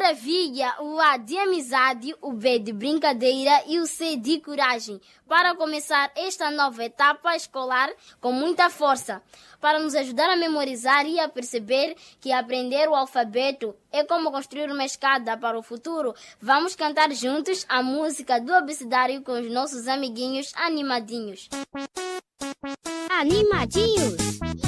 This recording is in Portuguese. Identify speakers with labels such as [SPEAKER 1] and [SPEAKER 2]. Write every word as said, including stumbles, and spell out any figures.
[SPEAKER 1] maravilha! O A de amizade, o B de brincadeira e o C de coragem. Para começar esta nova etapa escolar com muita força. Para nos ajudar a memorizar e a perceber que aprender o alfabeto é como construir uma escada para o futuro, vamos cantar juntos a música do abecedário com os nossos amiguinhos animadinhos.
[SPEAKER 2] Animadinhos!